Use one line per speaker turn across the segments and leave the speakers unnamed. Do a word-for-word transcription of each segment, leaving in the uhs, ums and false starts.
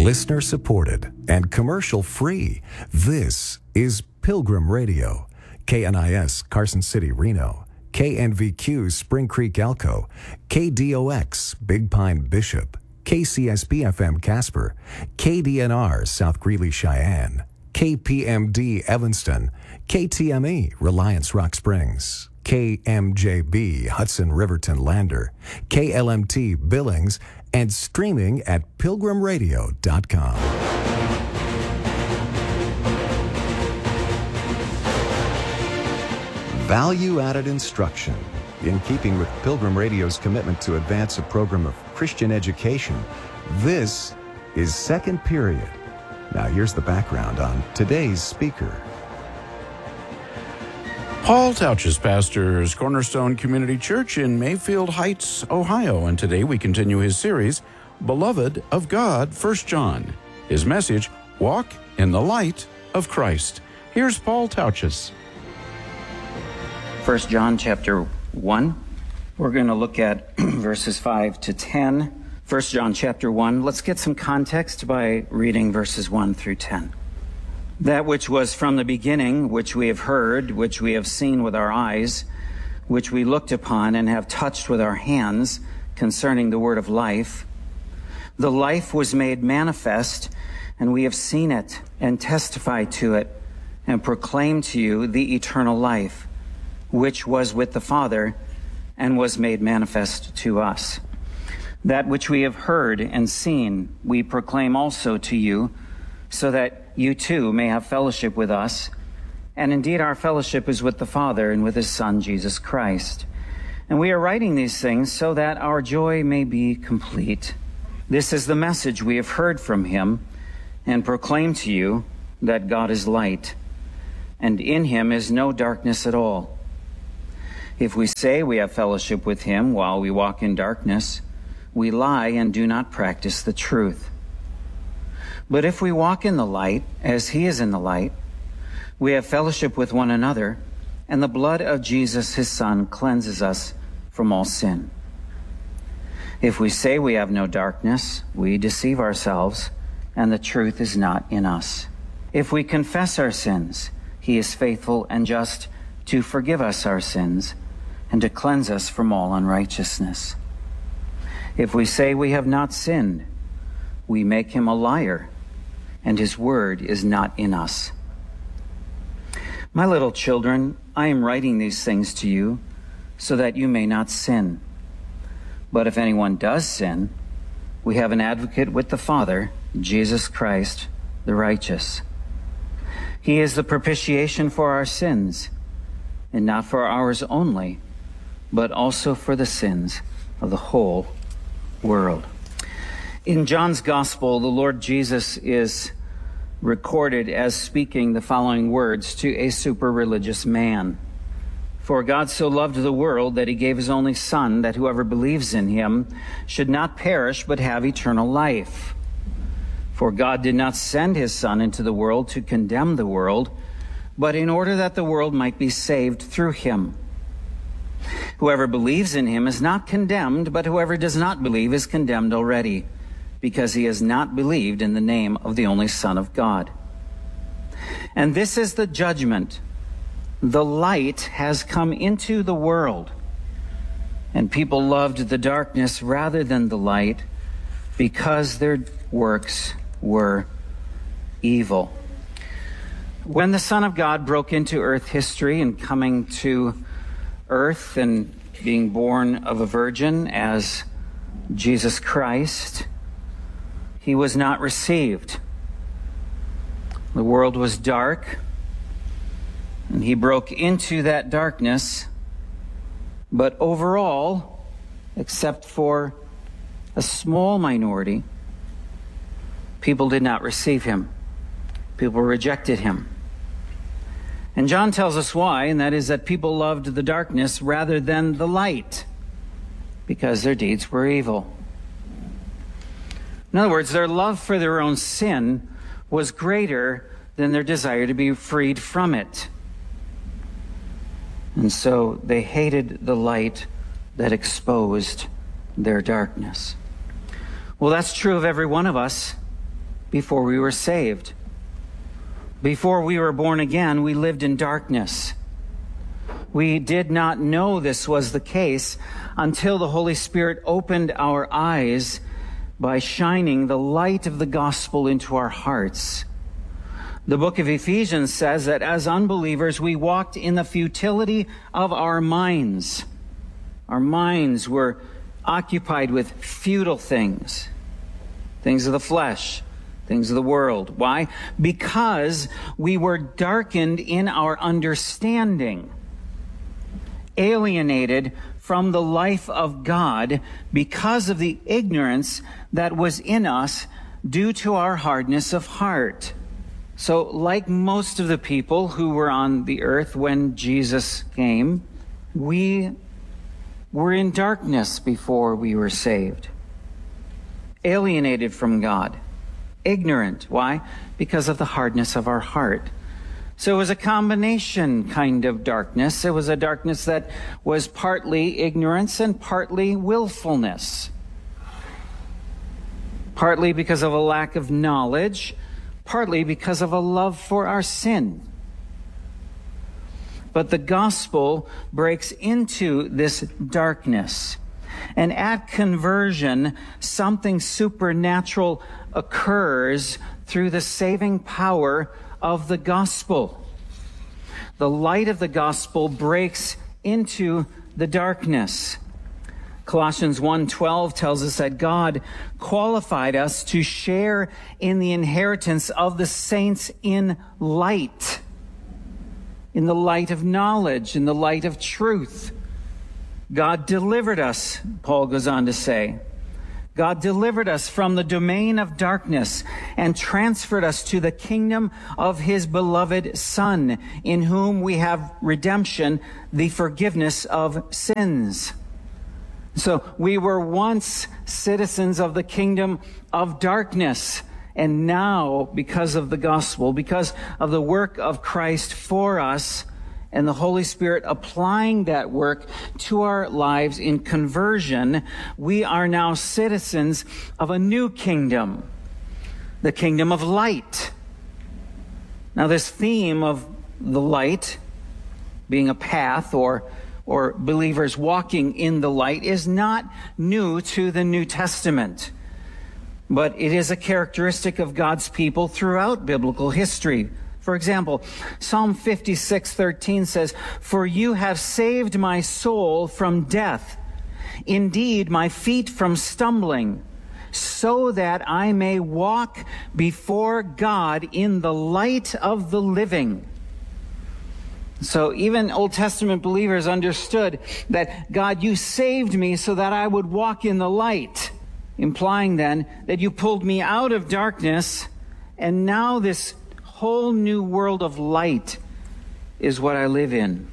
listener supported and commercial free. This is Pilgrim Radio, K N I S Carson City, Reno, K N V Q Spring Creek, Elko, K D O X Big Pine, Bishop, K C S B F M Casper, K D N R South Greeley, Cheyenne, K P M D Evanston, K T M E Reliance Rock Springs, K M J B Hudson Riverton Lander, K L M T Billings, and streaming at pilgrim radio dot com. Value-added instruction. In keeping with Pilgrim Radio's commitment to advance a program of Christian education, this is Second Period. Now here's the background on today's speaker.
Paul Tauchus pastors Cornerstone Community Church in Mayfield Heights, Ohio, and today we continue his series, Beloved of God, First John. His message, Walk in the Light of Christ. Here's Paul Tauchus.
First John chapter one. We're going to look at verses five to ten. First John chapter one. Let's get some context by reading verses one through ten. That which was from the beginning, which we have heard, which we have seen with our eyes, which we looked upon and have touched with our hands, concerning the word of life. The life was made manifest, and we have seen it and testified to it and proclaimed to you the eternal life, which was with the Father and was made manifest to us. That which we have heard and seen, we proclaim also to you, so that you too may have fellowship with us. And indeed our fellowship is with the Father and with his Son, Jesus Christ. And we are writing these things so that our joy may be complete. This is the message we have heard from him and proclaim to you, that God is light, and in him is no darkness at all. If we say we have fellowship with him while we walk in darkness, we lie and do not practice the truth. But if we walk in the light, as he is in the light, we have fellowship with one another, and the blood of Jesus, his Son, cleanses us from all sin. If we say we have no darkness, we deceive ourselves, and the truth is not in us. If we confess our sins, he is faithful and just to forgive us our sins and to cleanse us from all unrighteousness. If we say we have not sinned, we make him a liar, and his word is not in us. My little children, I am writing these things to you so that you may not sin. But if anyone does sin, we have an advocate with the Father, Jesus Christ, the righteous. He is the propitiation for our sins, and not for ours only, but also for the sins of the whole world. In John's Gospel, the Lord Jesus is recorded as speaking the following words to a super-religious man. For God so loved the world that he gave his only Son, that whoever believes in him should not perish but have eternal life. For God did not send his Son into the world to condemn the world, but in order that the world might be saved through him. Whoever believes in him is not condemned, but whoever does not believe is condemned already, because he has not believed in the name of the only Son of God. And this is the judgment. The light has come into the world, and people loved the darkness rather than the light, because their works were evil. When the Son of God broke into earth history and coming to earth and being born of a virgin as Jesus Christ, he was not received. The world was dark, and he broke into that darkness. But overall, except for a small minority, people did not receive him. People rejected him. And John tells us why, and that is that people loved the darkness rather than the light, because their deeds were evil. In other words, their love for their own sin was greater than their desire to be freed from it. And so they hated the light that exposed their darkness. Well, that's true of every one of us. before we were saved. Before we were born again, we lived in darkness. We did not know this was the case until the Holy Spirit opened our eyes by shining the light of the gospel into our hearts. The book of Ephesians says that as unbelievers, we walked in the futility of our minds. Our minds were occupied with futile things, things of the flesh, things of the world. Why? Because we were darkened in our understanding, alienated from the life of God because of the ignorance that was in us due to our hardness of heart. So, like most of the people who were on the earth when Jesus came, we were in darkness before we were saved, alienated from God, ignorant. Why? Because of the hardness of our heart. So it was a combination kind of darkness. It was a darkness that was partly ignorance and partly willfulness. Partly because of a lack of knowledge, partly because of a love for our sin. But the gospel breaks into this darkness. And at conversion, something supernatural occurs through the saving power of the gospel. The light of the gospel breaks into the darkness. Colossians one twelve tells us that God qualified us to share in the inheritance of the saints in light, in the light of knowledge, in the light of truth. God delivered us, Paul goes on to say. God delivered us from the domain of darkness and transferred us to the kingdom of his beloved Son, in whom we have redemption, the forgiveness of sins. So we were once citizens of the kingdom of darkness, and now, because of the gospel, because of the work of Christ for us, and the Holy Spirit applying that work to our lives in conversion, we are now citizens of a new kingdom, the kingdom of light. Now, this theme of the light being a path or or believers walking in the light is not new to the New Testament, but it is a characteristic of God's people throughout biblical history. For example, Psalm fifty-six thirteen says, "For you have saved my soul from death, indeed my feet from stumbling, so that I may walk before God in the light of the living." So even Old Testament believers understood that, God, you saved me so that I would walk in the light, implying then that you pulled me out of darkness, and now this whole new world of light is what I live in.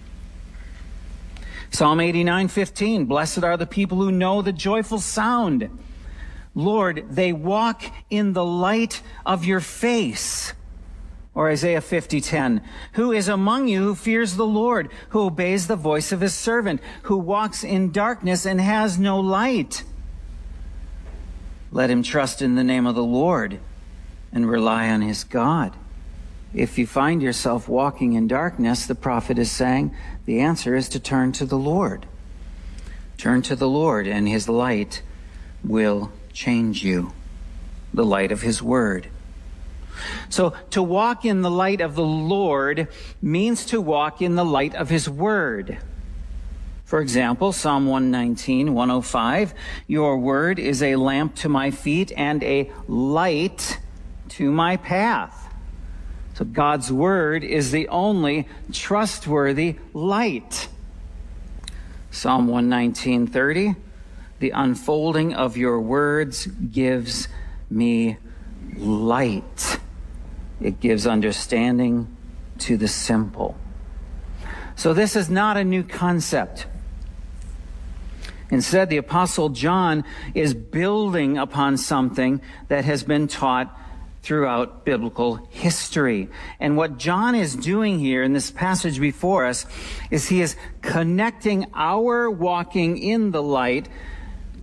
Psalm eighty-nine fifteen, "Blessed are the people who know the joyful sound. Lord, they walk in the light of your face." Or Isaiah fifty ten, "Who is among you who fears the Lord, who obeys the voice of his servant, who walks in darkness and has no light? Let him trust in the name of the Lord and rely on his God." If you find yourself walking in darkness, the prophet is saying, the answer is to turn to the Lord. Turn to the Lord, and his light will change you, the light of his word. So to walk in the light of the Lord means to walk in the light of his word. For example, Psalm one nineteen, one oh five, "Your word is a lamp to my feet and a light to my path." So God's word is the only trustworthy light. Psalm one nineteen, thirty, "The unfolding of your words gives me light. It gives understanding to the simple." So this is not a new concept. Instead, the Apostle John is building upon something that has been taught throughout biblical history. And what John is doing here in this passage before us is he is connecting our walking in the light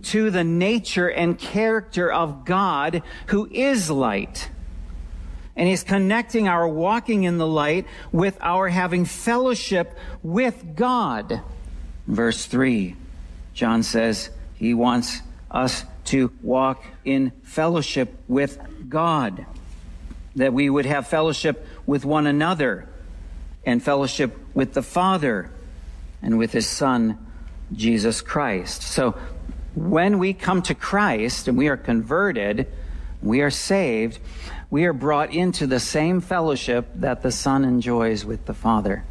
to the nature and character of God, who is light. And he's connecting our walking in the light with our having fellowship with God. Verse three, John says he wants us to walk in fellowship with God, that we would have fellowship with one another and fellowship with the Father and with his Son, Jesus Christ. So when we come to Christ and we are converted, we are saved, we are brought into the same fellowship that the Son enjoys with the Father.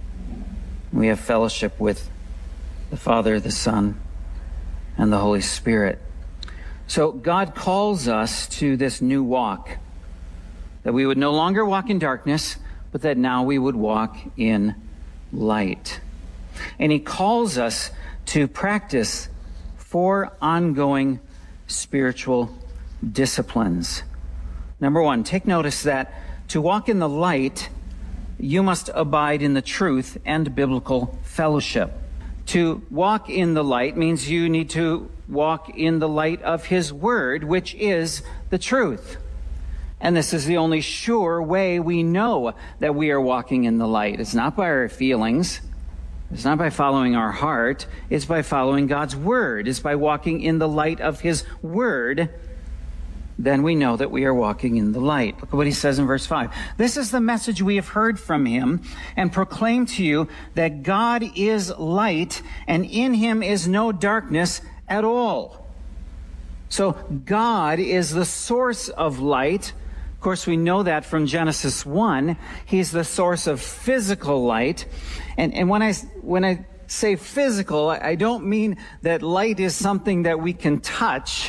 We have fellowship with the Father, the Son, and the Holy Spirit. So God calls us to this new walk, that we would no longer walk in darkness, but that now we would walk in light. And he calls us to practice four ongoing spiritual disciplines. Number one, take notice that to walk in the light, you must abide in the truth and biblical fellowship. To walk in the light means you need to walk in the light of his word, which is the truth. And this is the only sure way we know that we are walking in the light. It's not by our feelings. It's not by following our heart. It's by following God's word. It's by walking in the light of his word. Then we know that we are walking in the light. Look at what he says in verse five. This is the message we have heard from him and proclaim to you, that God is light and in him is no darkness at all. So God is the source of light. Of course, we know that from Genesis one. He's the source of physical light. And, and when I, when I say physical, I don't mean that light is something that we can touch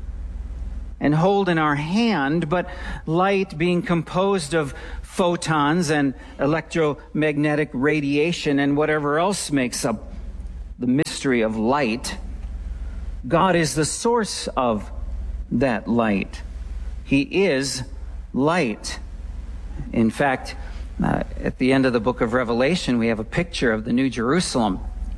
and hold in our hand, but light being composed of photons and electromagnetic radiation and whatever else makes up the mystery of light. God is the source of that light. He is light. In fact, uh, at the end of the book of Revelation, we have a picture of the New Jerusalem,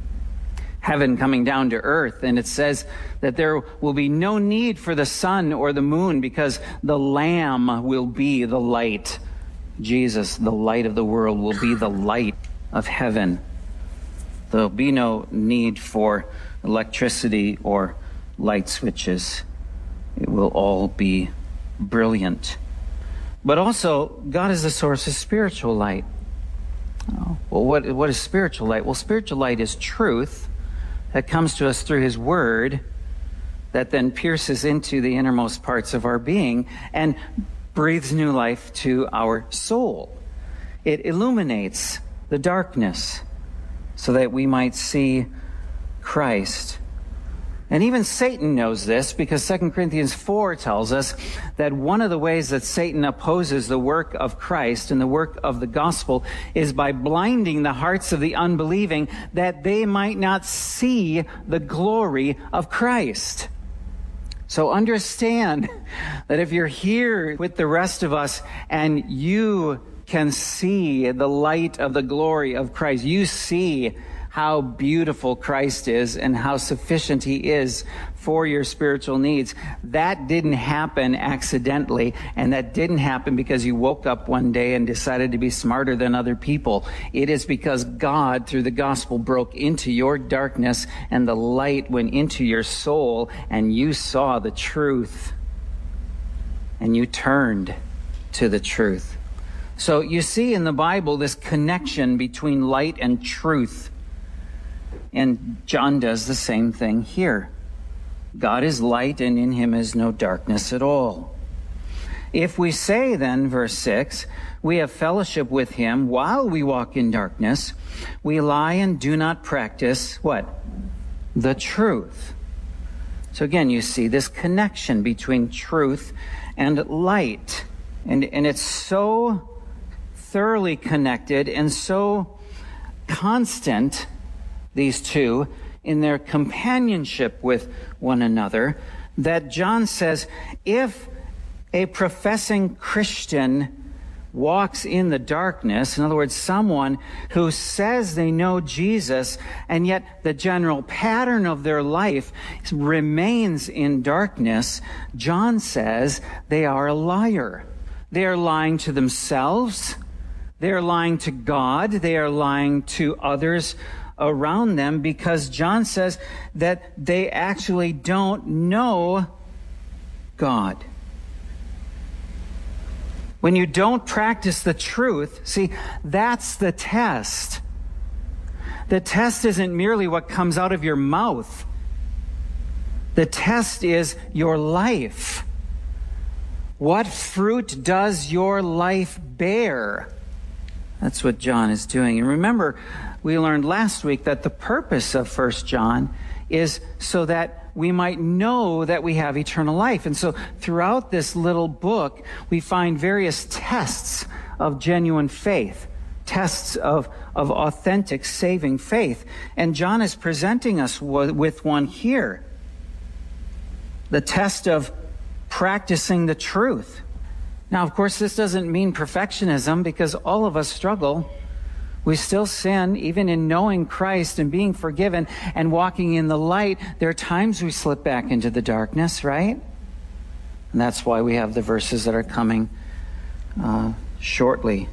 heaven coming down to earth, and it says that there will be no need for the sun or the moon because the Lamb will be the light. Jesus, the light of the world, will be the light of heaven. There'll be no need for electricity or light switches. It will all be brilliant. But also, God is the source of spiritual light. Oh, well, what, what is spiritual light? Well, spiritual light is truth that comes to us through his word, that then pierces into the innermost parts of our being and breathes new life to our soul. It illuminates the darkness so that we might see Christ. And even Satan knows this, because Second Corinthians four tells us that one of the ways that Satan opposes the work of Christ and the work of the gospel is by blinding the hearts of the unbelieving, that they might not see the glory of Christ. So understand that if you're here with the rest of us and you can see the light of the glory of Christ, you see how beautiful Christ is and how sufficient he is for your spiritual needs. That didn't happen accidentally, and that didn't happen because you woke up one day and decided to be smarter than other people. It is because God, through the gospel, broke into your darkness and the light went into your soul, and you saw the truth and you turned to the truth. So you see in the Bible this connection between light and truth. And John does the same thing here. God is light, and in him is no darkness at all. If we say then, verse six, we have fellowship with him while we walk in darkness, we lie and do not practice what? The truth. So again, you see this connection between truth and light. And, and it's so thoroughly connected and so constant, these two, in their companionship with one another, that John says, if a professing Christian walks in the darkness, in other words, someone who says they know Jesus, and yet the general pattern of their life remains in darkness, John says they are a liar. They are lying to themselves. They are lying to God. They are lying to others around them, because John says that they actually don't know God. When you don't practice the truth, see, that's the test. The test isn't merely what comes out of your mouth. The test is your life. What fruit does your life bear? That's what John is doing. And remember, we learned last week that the purpose of First John is so that we might know that we have eternal life. And so throughout this little book, we find various tests of genuine faith, tests of, of authentic saving faith. And John is presenting us w- with one here. The test of practicing the truth. Now, of course, this doesn't mean perfectionism, because all of us struggle. We still sin, even in knowing Christ and being forgiven and walking in the light. There are times we slip back into the darkness, right? And that's why we have the verses that are coming uh, shortly.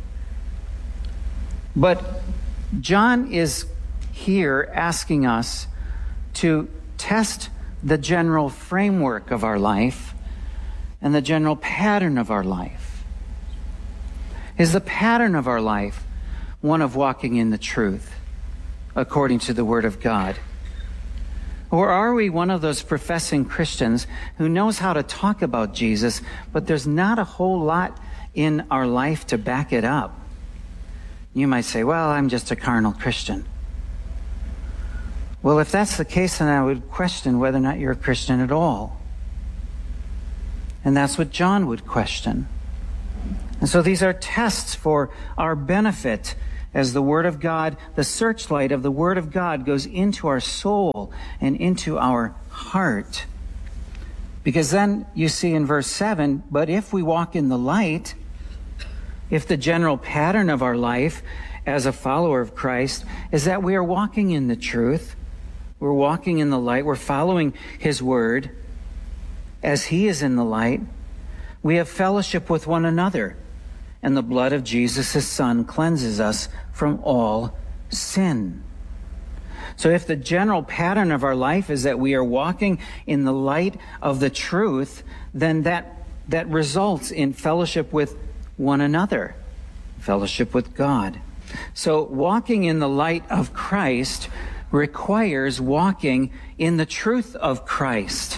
But John is here asking us to test the general framework of our life and the general pattern of our life. Is the pattern of our life one of walking in the truth, according to the Word of God? Or are we one of those professing Christians who knows how to talk about Jesus, but there's not a whole lot in our life to back it up? You might say, well, I'm just a carnal Christian. Well, if that's the case, then I would question whether or not you're a Christian at all. And that's what John would question. And so these are tests for our benefit as the Word of God, the searchlight of the Word of God, goes into our soul and into our heart. Because then you see in verse seven, but if we walk in the light, if the general pattern of our life as a follower of Christ is that we are walking in the truth, we're walking in the light, we're following His Word as He is in the light, we have fellowship with one another, and the blood of Jesus, His Son, cleanses us from all sin. So if the general pattern of our life is that we are walking in the light of the truth, then that, that results in fellowship with one another, fellowship with God. So walking in the light of Christ requires walking in the truth of Christ.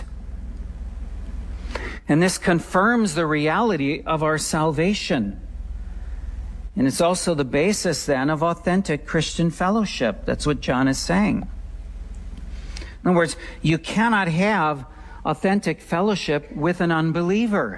And this confirms the reality of our salvation. And it's also the basis then of authentic Christian fellowship. That's what John is saying. In other words, you cannot have authentic fellowship with an unbeliever,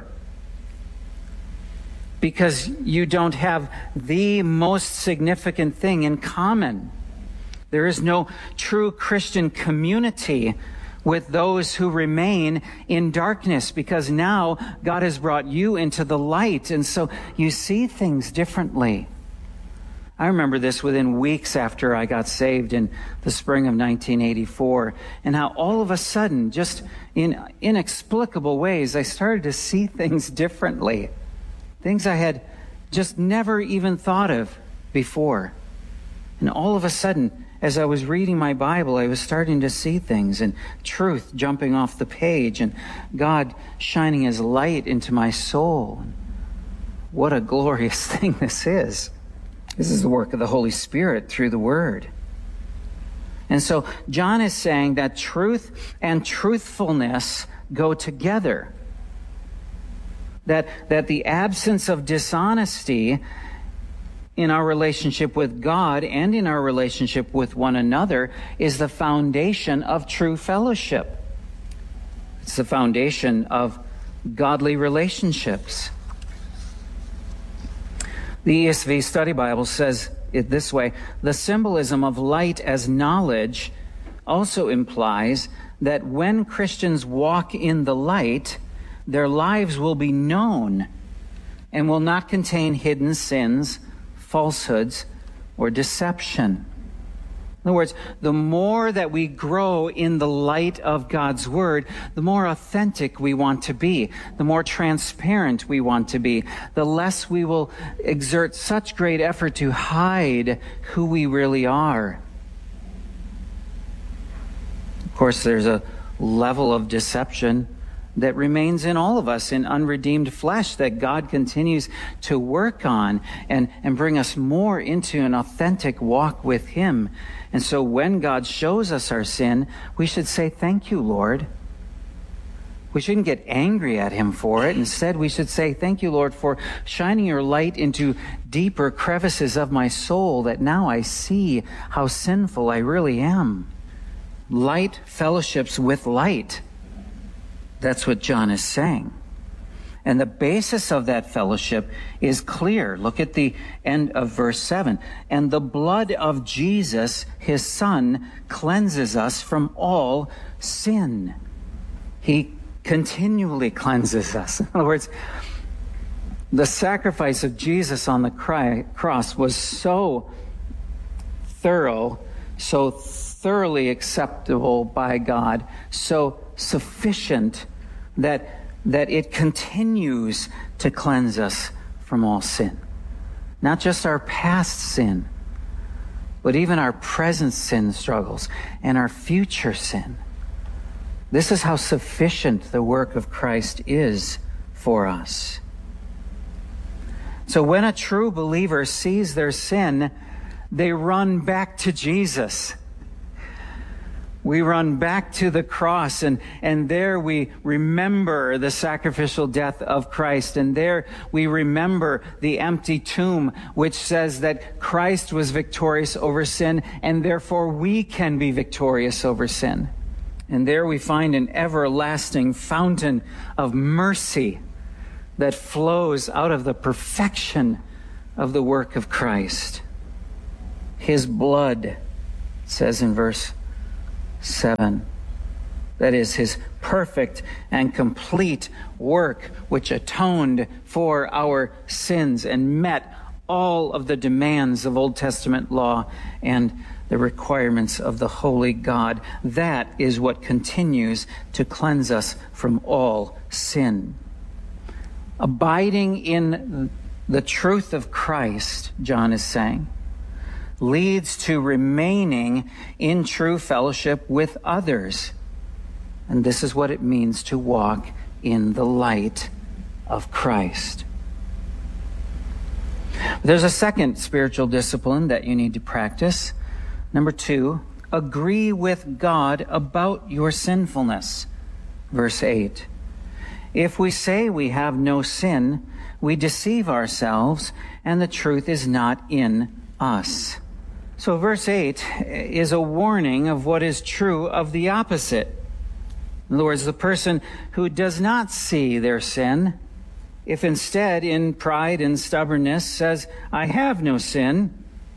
because you don't have the most significant thing in common. There is no true Christian community with those who remain in darkness, because now God has brought you into the light, and so you see things differently. I remember this within weeks after I got saved in the spring of nineteen eighty-four, and how all of a sudden, just in inexplicable ways, I started to see things differently. Things I had just never even thought of before. And all of a sudden, as I was reading my Bible, I was starting to see things, and truth jumping off the page, and God shining His light into my soul. What a glorious thing this is. This is the work of the Holy Spirit through the Word. And so John is saying that truth and truthfulness go together. That, that the absence of dishonesty in our relationship with God and in our relationship with one another is the foundation of true fellowship. It's the foundation of godly relationships. The E S V Study Bible says it this way: the symbolism of light as knowledge also implies that when Christians walk in the light, their lives will be known and will not contain hidden sins, falsehoods, or deception. In other words, the more that we grow in the light of God's Word, the more authentic we want to be, the more transparent we want to be, the less we will exert such great effort to hide who we really are. Of course, there's a level of deception that remains in all of us, in unredeemed flesh, that God continues to work on and, and bring us more into an authentic walk with Him. And so when God shows us our sin, we should say, "Thank you, Lord." We shouldn't get angry at Him for it. Instead, we should say, "Thank you, Lord, for shining your light into deeper crevices of my soul, that now I see how sinful I really am." Light fellowships with light. That's what John is saying. And the basis of that fellowship is clear. Look at the end of verse seven. "And the blood of Jesus, His Son, cleanses us from all sin." He continually cleanses us. In other words, the sacrifice of Jesus on the cross was so thorough, so thoroughly acceptable by God, so sufficient that that it continues to cleanse us from all sin. Not just our past sin, but even our present sin struggles and our future sin. This is how sufficient the work of Christ is for us. So when a true believer sees their sin, they run back to Jesus. We run back to the cross, and, and there we remember the sacrificial death of Christ. And there we remember the empty tomb, which says that Christ was victorious over sin, and therefore we can be victorious over sin. And there we find an everlasting fountain of mercy that flows out of the perfection of the work of Christ. His blood, it says in verse seven. That is His perfect and complete work, which atoned for our sins and met all of the demands of Old Testament law and the requirements of the holy God. That is what continues to cleanse us from all sin. Abiding in the truth of Christ, John is saying, leads to remaining in true fellowship with others. And this is what it means to walk in the light of Christ. There's a second spiritual discipline that you need to practice. Number two, agree with God about your sinfulness. Verse eight. If we say we have no sin, we deceive ourselves, and the truth is not in us. So verse eight is a warning of what is true of the opposite. In other words, the person who does not see their sin, if instead in pride and stubbornness says, "I have no sin,"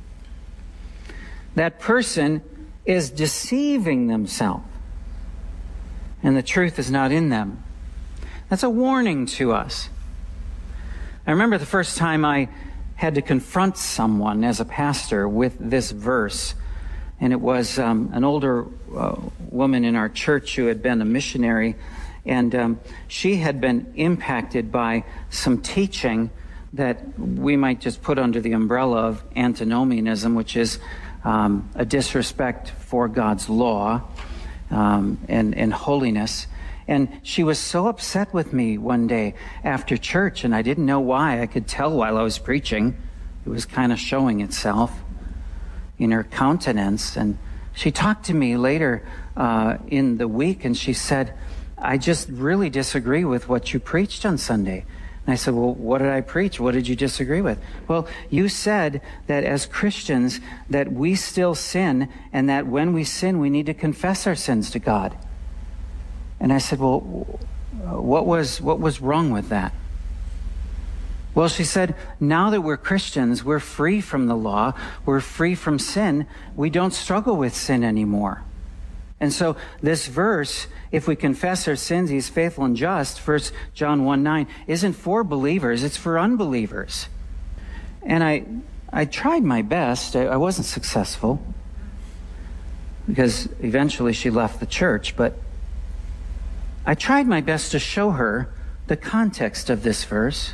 that person is deceiving themselves, and the truth is not in them. That's a warning to us. I remember the first time I had to confront someone as a pastor with this verse. And it was um, an older uh, woman in our church who had been a missionary. And um, she had been impacted by some teaching that we might just put under the umbrella of antinomianism, which is um, a disrespect for God's law um, and, and holiness. And she was so upset with me one day after church, and I didn't know why. I could tell while I was preaching. It was kind of showing itself in her countenance. And she talked to me later uh, in the week, and she said, "I just really disagree with what you preached on Sunday." And I said, "Well, what did I preach? What did you disagree with?" "Well, you said that as Christians that we still sin, and that when we sin, we need to confess our sins to God." And I said, "Well, what was what was wrong with that?" Well, she said, "Now that we're Christians, we're free from the law, we're free from sin, we don't struggle with sin anymore. And so this verse, if we confess our sins, he's faithful and just, First John one nine, isn't for believers, it's for unbelievers. And I I tried my best. I, I wasn't successful because eventually she left the church, but I tried my best to show her the context of this verse,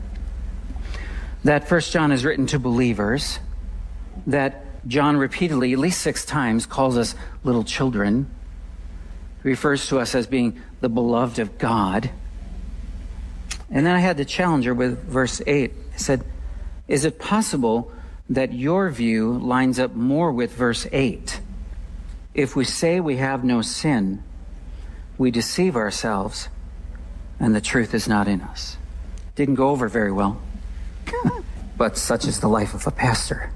that First John is written to believers, that John repeatedly, at least six times, calls us little children. He refers to us as being the beloved of God. And then I had to challenge her with verse eight. I said, is it possible that your view lines up more with verse eight? If we say we have no sin, we deceive ourselves, and the truth is not in us. Didn't go over very well, but such is the life of a pastor.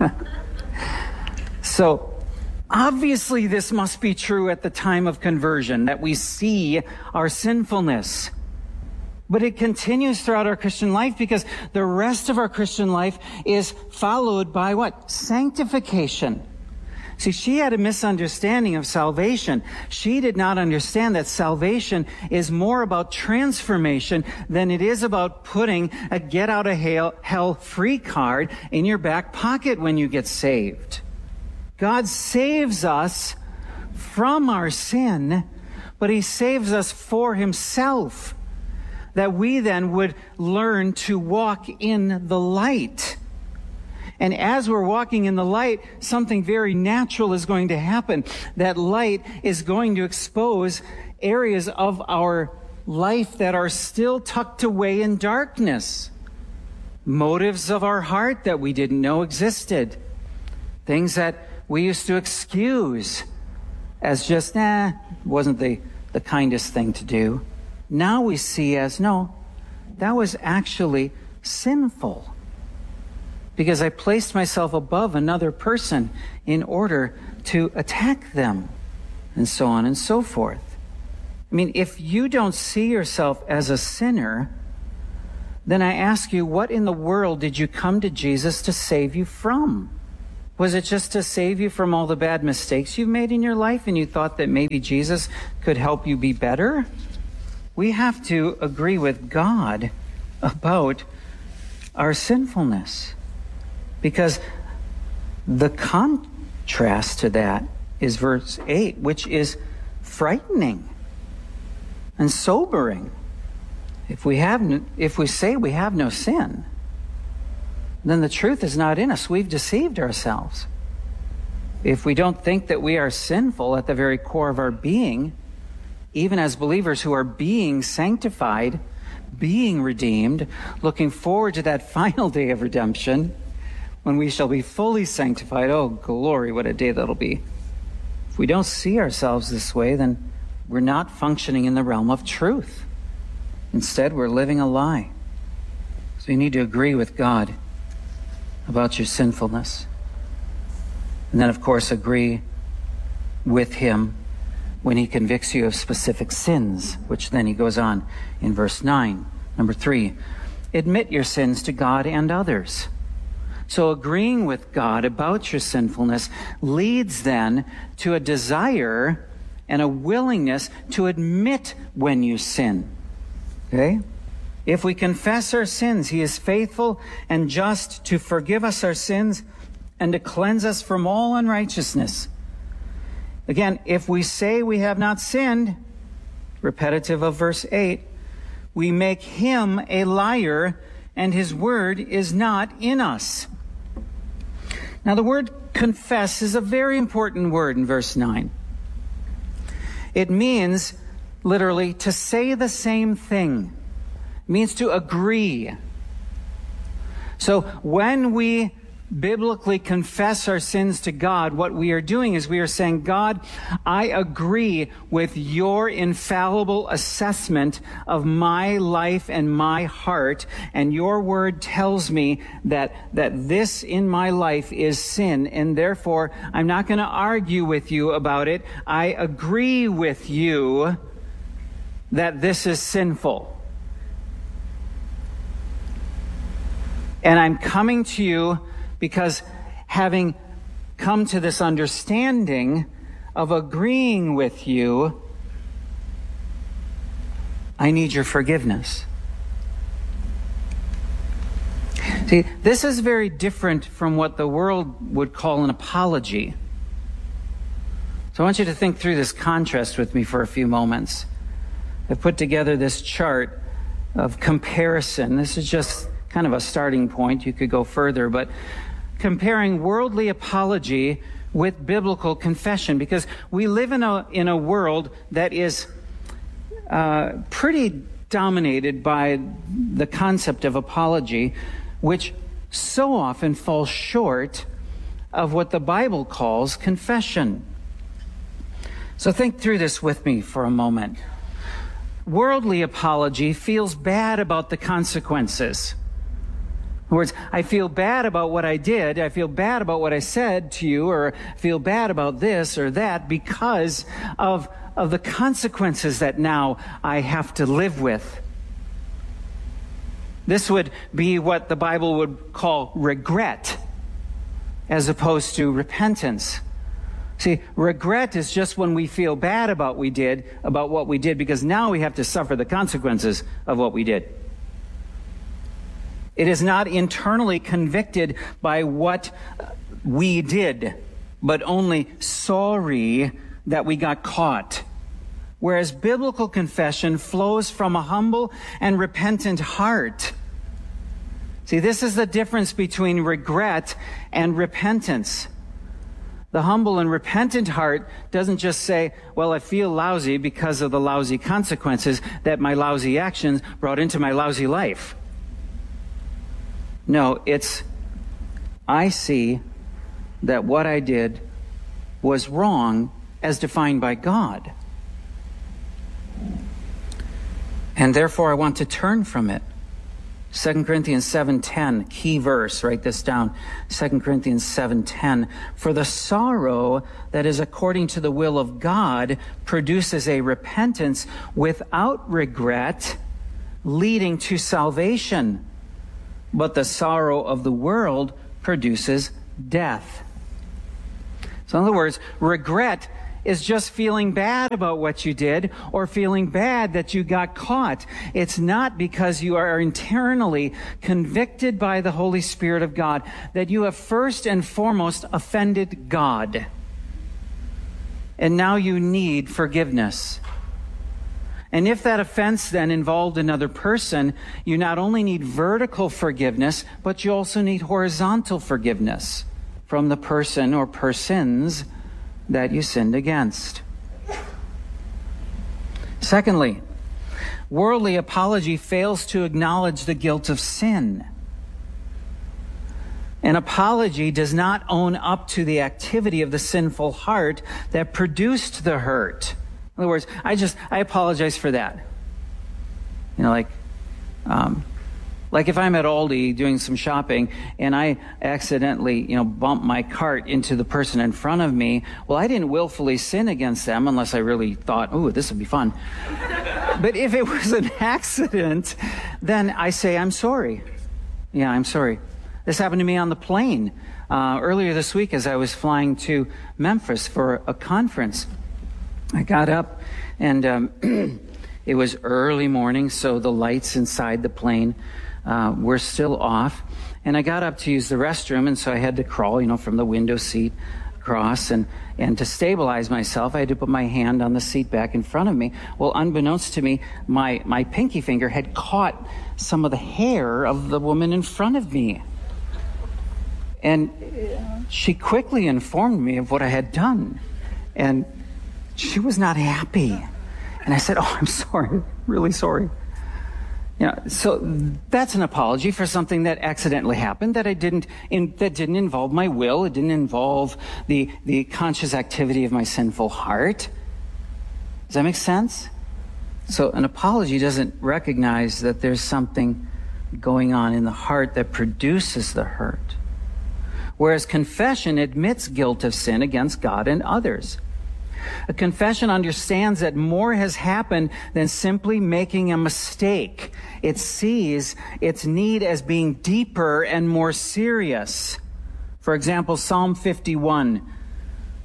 So, obviously this must be true at the time of conversion, that we see our sinfulness. But it continues throughout our Christian life because the rest of our Christian life is followed by what? Sanctification. See, she had a misunderstanding of salvation. She did not understand that salvation is more about transformation than it is about putting a get out of hell free card in your back pocket when you get saved. God saves us from our sin, but he saves us for himself, that we then would learn to walk in the light. And as we're walking in the light, something very natural is going to happen. That light is going to expose areas of our life that are still tucked away in darkness. Motives of our heart that we didn't know existed. Things that we used to excuse as just, nah, wasn't the, the kindest thing to do. Now we see as, no, that was actually sinful. Because I placed myself above another person in order to attack them, and so on and so forth. I mean, if you don't see yourself as a sinner, then I ask you, what in the world did you come to Jesus to save you from? Was it just to save you from all the bad mistakes you've made in your life and you thought that maybe Jesus could help you be better? We have to agree with God about our sinfulness, because the contrast to that is verse eight, which is frightening and sobering. If we have, no, if we say we have no sin, then the truth is not in us. We've deceived ourselves. If we don't think that we are sinful at the very core of our being, even as believers who are being sanctified, being redeemed, looking forward to that final day of redemption, when we shall be fully sanctified, oh glory, what a day that'll be. If we don't see ourselves this way, then we're not functioning in the realm of truth. Instead, we're living a lie. So you need to agree with God about your sinfulness. And then, of course, agree with him when he convicts you of specific sins, which then he goes on in verse nine. Number three, admit your sins to God and others. So agreeing with God about your sinfulness leads then to a desire and a willingness to admit when you sin. Okay? If we confess our sins, he is faithful and just to forgive us our sins and to cleanse us from all unrighteousness. Again, if we say we have not sinned, repetitive of verse eight, we make him a liar and his word is not in us. Now the word confess is a very important word in verse nine. It means literally to say the same thing. It means to agree. So when we biblically confess our sins to God, what we are doing is we are saying, God, I agree with your infallible assessment of my life and my heart, and your word tells me that, that this in my life is sin, and therefore I'm not going to argue with you about it. I agree with you that this is sinful. And I'm coming to you because having come to this understanding, of agreeing with you, I need your forgiveness. See, this is very different from what the world would call an apology. So I want you to think through this contrast with me for a few moments. I've put together this chart of comparison. This is just kind of a starting point. You could go further, but comparing worldly apology with biblical confession, because we live in a in a world that is uh, pretty dominated by the concept of apology, which so often falls short of what the Bible calls confession. So think through this with me for a moment. Worldly apology feels bad about the consequences. In other words, I feel bad about what I did, I feel bad about what I said to you, or I feel bad about this or that because of, of the consequences that now I have to live with. This would be what the Bible would call regret, as opposed to repentance. See, regret is just when we feel bad about we did, about what we did, because now we have to suffer the consequences of what we did. It is not internally convicted by what we did, but only sorry that we got caught. Whereas biblical confession flows from a humble and repentant heart. See, this is the difference between regret and repentance. The humble and repentant heart doesn't just say, well, I feel lousy because of the lousy consequences that my lousy actions brought into my lousy life. No, it's, I see that what I did was wrong as defined by God. And therefore I want to turn from it. Second Corinthians seven ten, key verse, write this down. Second Corinthians seven ten. For the sorrow that is according to the will of God produces a repentance without regret, leading to salvation. But the sorrow of the world produces death. So in other words, regret is just feeling bad about what you did or feeling bad that you got caught. It's not because you are internally convicted by the Holy Spirit of God that you have first and foremost offended God. And now you need forgiveness. And if that offense then involved another person, you not only need vertical forgiveness, but you also need horizontal forgiveness from the person or persons that you sinned against. Secondly, worldly apology fails to acknowledge the guilt of sin. An apology does not own up to the activity of the sinful heart that produced the hurt. In other words, I just, I apologize for that. You know, like, um, like if I'm at Aldi doing some shopping and I accidentally, you know, bump my cart into the person in front of me, well, I didn't willfully sin against them unless I really thought, ooh, this would be fun. But if it was an accident, then I say, I'm sorry. Yeah, I'm sorry. This happened to me on the plane uh, earlier this week as I was flying to Memphis for a conference. I got up and um, it was early morning, so the lights inside the plane uh, were still off. And I got up to use the restroom, and so I had to crawl, you know, from the window seat across. And, and to stabilize myself, I had to put my hand on the seat back in front of me. Well, unbeknownst to me, my, my pinky finger had caught some of the hair of the woman in front of me. And she quickly informed me of what I had done. And she was not happy. And I said, oh, I'm sorry, really sorry. You know, so that's an apology for something that accidentally happened, that I didn't, in, that didn't involve my will. It didn't involve the, the conscious activity of my sinful heart. Does that make sense? So an apology doesn't recognize that there's something going on in the heart that produces the hurt. Whereas confession admits guilt of sin against God and others. A confession understands that more has happened than simply making a mistake. It sees its need as being deeper and more serious. For example, Psalm fifty-one,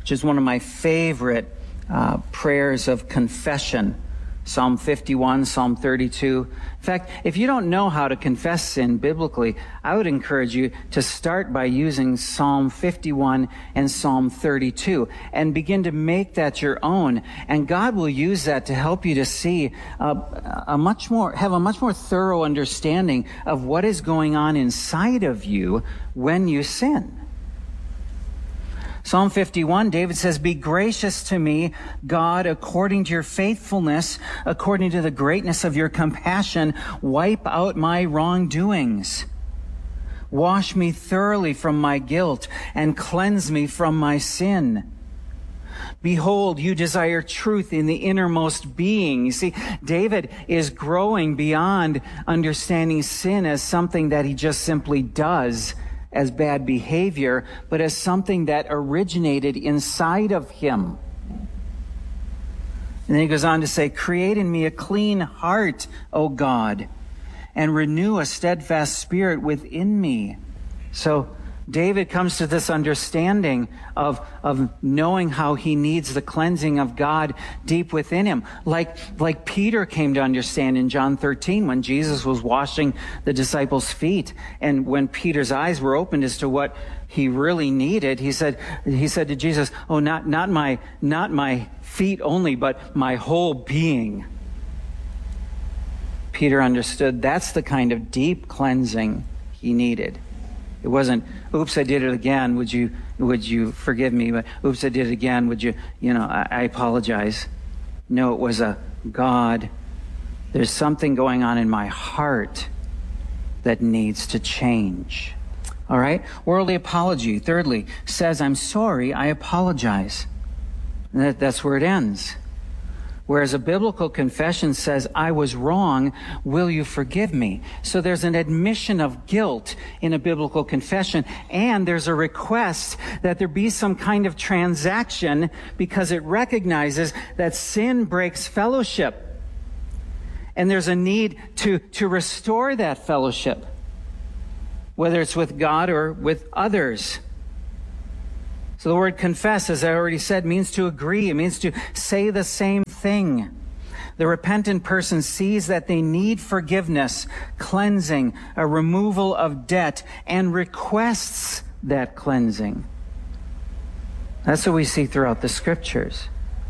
which is one of my favorite uh, prayers of confession. Psalm fifty-one, Psalm thirty-two. In fact, if you don't know how to confess sin biblically, I would encourage you to start by using Psalm fifty-one and Psalm thirty-two and begin to make that your own. And God will use that to help you to see uh, a much more, have a much more thorough understanding of what is going on inside of you when you sin. Psalm fifty-one, David says, "Be gracious to me, God, according to your faithfulness, according to the greatness of your compassion, wipe out my wrongdoings. Wash me thoroughly from my guilt and cleanse me from my sin. Behold, you desire truth in the innermost being." You see, David is growing beyond understanding sin as something that he just simply does as bad behavior, but as something that originated inside of him. And then he goes on to say, "Create in me a clean heart, O God, and renew a steadfast spirit within me." So David comes to this understanding of, of knowing how he needs the cleansing of God deep within him. Like, like Peter came to understand in John thirteen when Jesus was washing the disciples' feet. And when Peter's eyes were opened as to what he really needed, he said, he said to Jesus, "Oh, not, not my, not my feet only, but my whole being." Peter understood that's the kind of deep cleansing he needed. It wasn't, "Oops, I did it again. Would you, would you forgive me?" But, "Oops, I did it again. Would you, you know, I, I apologize." No, it was a, "God, there's something going on in my heart that needs to change." All right? Worldly apology, thirdly, says, "I'm sorry, I apologize." And that, that's where it ends. Whereas a biblical confession says, "I was wrong, will you forgive me?" So there's an admission of guilt in a biblical confession, and there's a request that there be some kind of transaction because it recognizes that sin breaks fellowship. And there's a need to, to restore that fellowship, whether it's with God or with others. So the word confess, as I already said, means to agree. It means to say the same thing. The repentant person sees that they need forgiveness, cleansing, a removal of debt, and requests that cleansing. That's what we see throughout the Scriptures.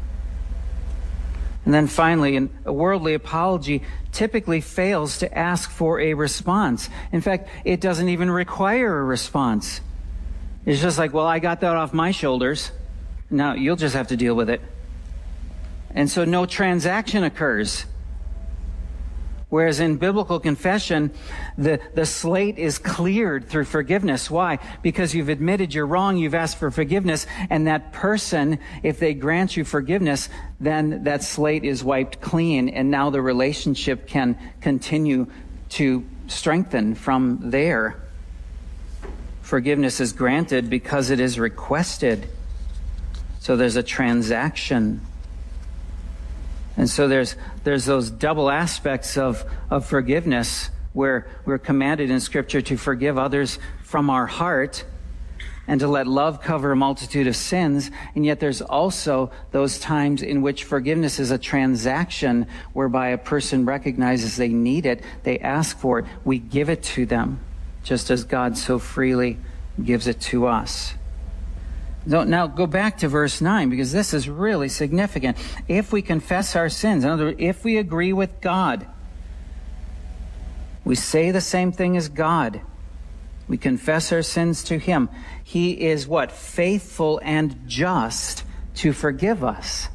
And then finally, a worldly apology typically fails to ask for a response. In fact, it doesn't even require a response. It's just like, "Well, I got that off my shoulders. Now you'll just have to deal with it." And so no transaction occurs. Whereas in biblical confession, the, the slate is cleared through forgiveness. Why? Because you've admitted you're wrong, you've asked for forgiveness, and that person, if they grant you forgiveness, then that slate is wiped clean, and now the relationship can continue to strengthen from there. Forgiveness is granted because it is requested. So there's a transaction. And so there's there's those double aspects of, of forgiveness where we're commanded in Scripture to forgive others from our heart and to let love cover a multitude of sins. And yet there's also those times in which forgiveness is a transaction whereby a person recognizes they need it, they ask for it, we give it to them, just as God so freely gives it to us. Now go back to verse nine, because this is really significant. If we confess our sins, in other words, if we agree with God, we say the same thing as God, we confess our sins to Him, He is what? Faithful and just to forgive us.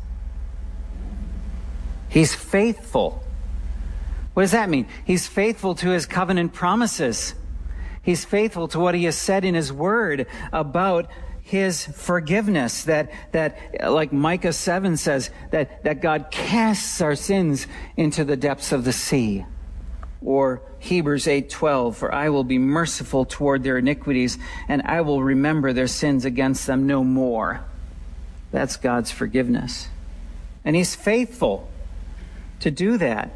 He's faithful. What does that mean? He's faithful to His covenant promises. He's faithful to what He has said in His Word about His forgiveness, that, that like Micah seven says, that, that God casts our sins into the depths of the sea. Or Hebrews eight twelve, "For I will be merciful toward their iniquities, and I will remember their sins against them no more." That's God's forgiveness. And He's faithful to do that.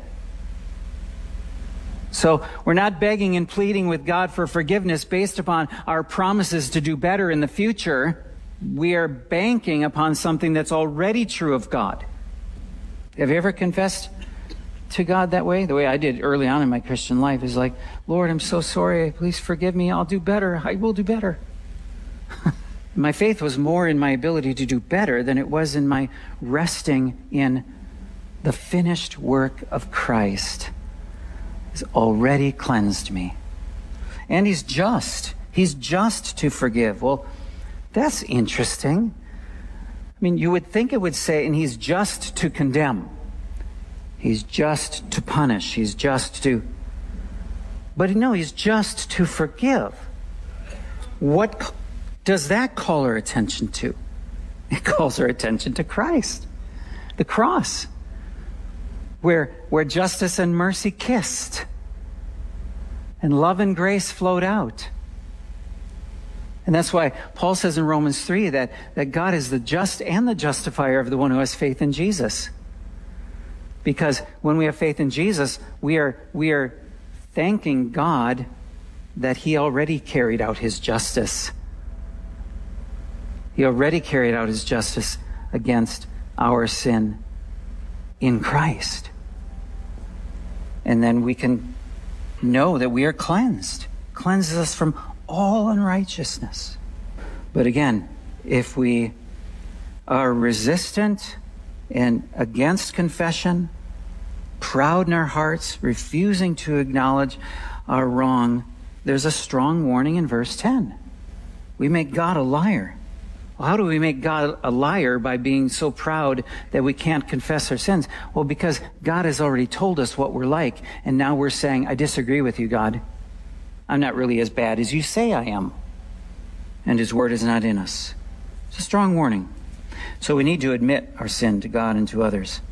So we're not begging and pleading with God for forgiveness based upon our promises to do better in the future. we are banking upon something that's already true of God. Have you ever confessed to God that way? The way I did early on in my Christian life is like, Lord, I'm so sorry. Please forgive me. I'll do better. I will do better. My faith was more in my ability to do better than it was in my resting in the finished work of Christ. He's already cleansed me. And he's just. He's just to forgive. Well, that's interesting. I mean, you would think it would say, and he's just to condemn. He's just to punish. He's just to... But no, he's just to forgive. What does that call our attention to? It calls our attention to Christ. The cross. Where, where justice and mercy kissed. And love and grace flowed out. And that's why Paul says in Romans three that, that God is the just and the justifier of the one who has faith in Jesus. Because when we have faith in Jesus, we are, we are thanking God that he already carried out his justice. He already carried out his justice against our sin in Christ. And then we can know that we are cleansed. Cleanses us from all unrighteousness. But again, if we are resistant and against confession, proud in our hearts, refusing to acknowledge our wrong, there's a strong warning in verse ten. We make God a liar. Well, how do we make God a liar by being so proud that we can't confess our sins? Well, because God has already told us what we're like, and now we're saying, I disagree with you, God. I'm not really as bad as you say I am. And his word is not in us. It's a strong warning. So we need to admit our sin to God and to others.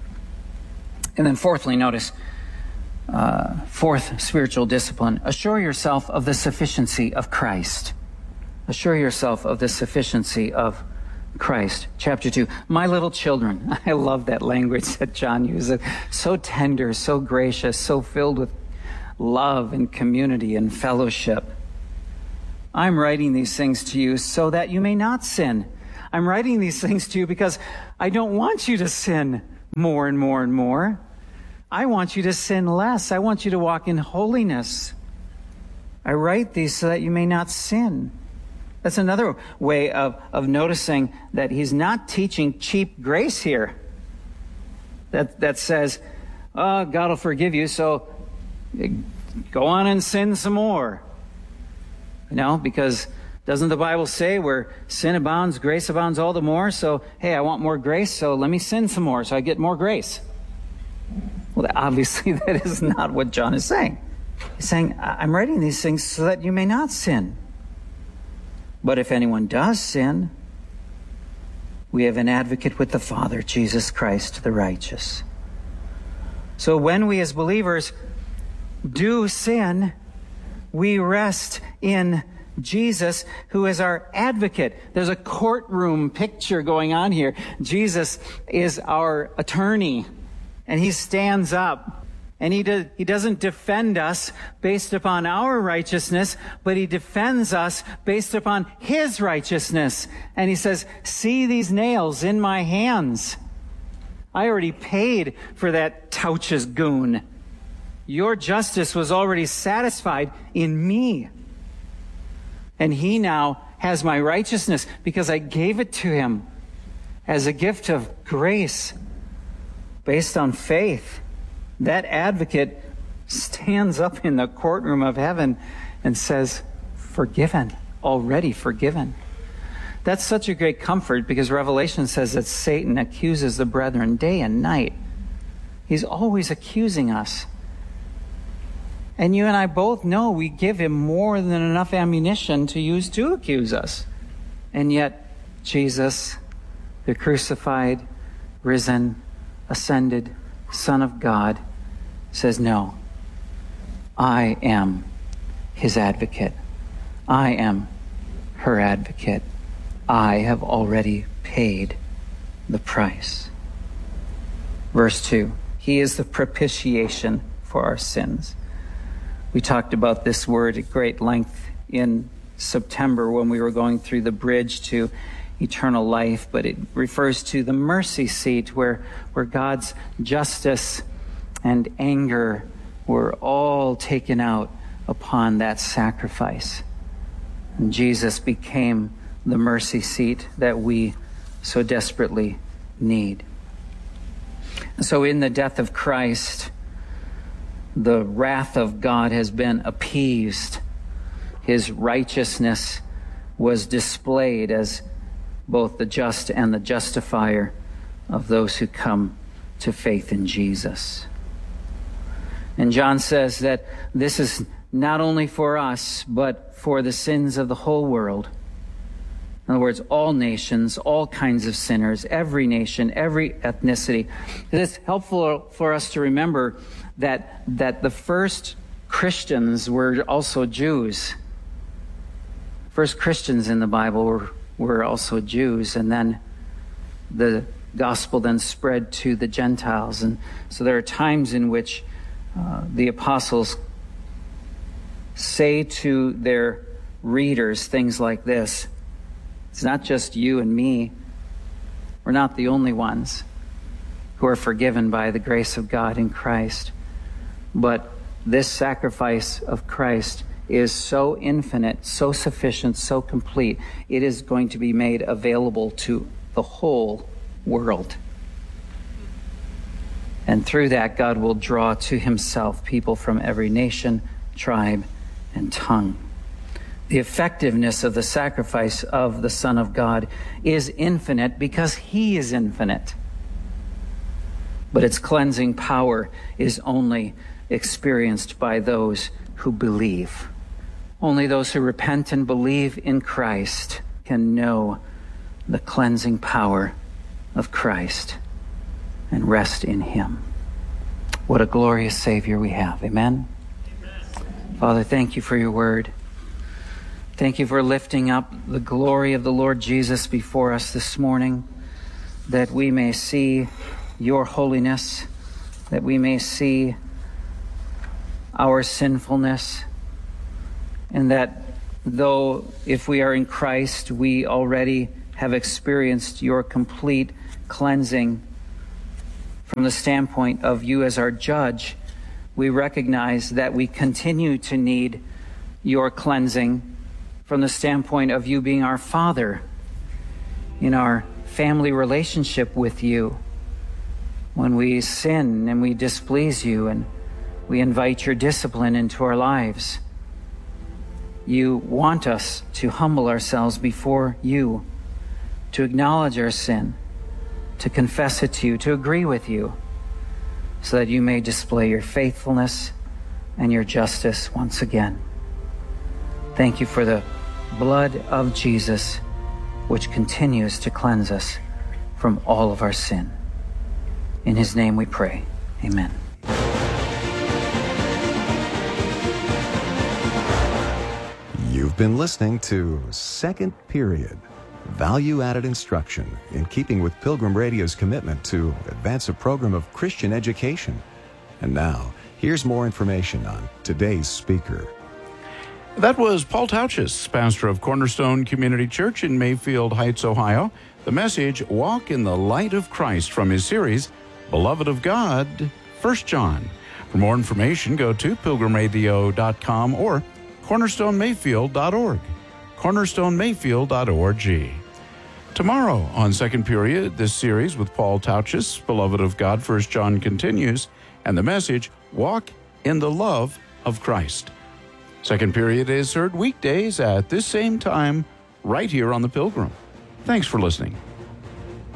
And then fourthly, notice, uh, fourth spiritual discipline, assure yourself of the sufficiency of Christ. Assure yourself of the sufficiency of Christ. Chapter two, my little children. I love that language that John uses. So tender, so gracious, so filled with love and community and fellowship. I'm writing these things to you so that you may not sin. I'm writing these things to you because I don't want you to sin more and more and more. I want you to sin less. I want you to walk in holiness. I write these so that you may not sin. That's another way of, of noticing that he's not teaching cheap grace here. That, that says, oh, God will forgive you, so go on and sin some more. You know, because doesn't the Bible say where sin abounds, grace abounds all the more? So, hey, I want more grace, so let me sin some more so I get more grace. Well, obviously that is not what John is saying. He's saying, I'm writing these things so that you may not sin. But if anyone does sin, we have an advocate with the Father, Jesus Christ, the righteous. So when we as believers do sin, we rest in Jesus, who is our advocate. There's a courtroom picture going on here. Jesus is our attorney, and he stands up. And he, do, he doesn't defend us based upon our righteousness, but he defends us based upon his righteousness. And he says, see these nails in my hands. I already paid for that Touches goon. Your justice was already satisfied in me. And he now has my righteousness because I gave it to him as a gift of grace based on faith. That advocate stands up in the courtroom of heaven and says, forgiven, already forgiven. That's such a great comfort because Revelation says that Satan accuses the brethren day and night. He's always accusing us. And you and I both know we give him more than enough ammunition to use to accuse us. And yet, Jesus, the crucified, risen, ascended Son of God, says, no, I am his advocate. I am her advocate. I have already paid the price. Verse two, he is the propitiation for our sins. We talked about this word at great length in September when we were going through the bridge to eternal life, but it refers to the mercy seat where, where God's justice and anger were all taken out upon that sacrifice. And Jesus became the mercy seat that we so desperately need. So in the death of Christ, the wrath of God has been appeased. His righteousness was displayed as both the just and the justifier of those who come to faith in Jesus. And John says that this is not only for us, but for the sins of the whole world. In other words, all nations, all kinds of sinners, every nation, every ethnicity. It's helpful for us to remember that, that the first Christians were also Jews. First Christians in the Bible were, were also Jews, and then the gospel then spread to the Gentiles. And so there are times in which uh, the apostles say to their readers things like this: it's not just you and me. We're not the only ones who are forgiven by the grace of God in Christ. But this sacrifice of Christ is so infinite, so sufficient, so complete, it is going to be made available to the whole world. And through that, God will draw to himself people from every nation, tribe, and tongue. The effectiveness of the sacrifice of the Son of God is infinite because he is infinite. But its cleansing power is only experienced by those who believe. Only those who repent and believe in Christ can know the cleansing power of Christ and rest in him. What a glorious Savior we have. Amen? Amen. Father, thank you for your word. Thank you for lifting up the glory of the Lord Jesus before us this morning, that we may see your holiness, that we may see our sinfulness, and that though if we are in Christ, we already have experienced your complete cleansing from the standpoint of you as our judge, we recognize that we continue to need your cleansing from the standpoint of you being our Father in our family relationship with you. When we sin and we displease you and we invite your discipline into our lives, you want us to humble ourselves before you, to acknowledge our sin, to confess it to you, to agree with you, so that you may display your faithfulness and your justice once again. Thank you for the blood of Jesus, which continues to cleanse us from all of our sin. In his name we pray. Amen.
You've been listening to Second Period, value-added instruction in keeping with Pilgrim Radio's commitment to advance a program of Christian education. And now, here's more information on today's speaker.
That was Paul Tauchus, pastor of Cornerstone Community Church in Mayfield Heights, Ohio. The message, Walk in the Light of Christ, from his series, Beloved of God, First John. For more information, go to pilgrim radio dot com or cornerstone mayfield dot org. cornerstone mayfield dot org. Tomorrow on Second Period, this series with Paul Tauchus, Beloved of God, First John, continues, and the message, Walk in the Love of Christ. Second Period is heard weekdays at this same time, right here on The Pilgrim. Thanks for listening.